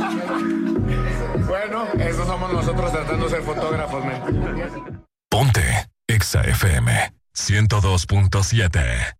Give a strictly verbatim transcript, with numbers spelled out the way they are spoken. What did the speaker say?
Bueno, eso somos nosotros tratando de ser fotógrafos, men. Ponte Exa F M ciento dos punto siete.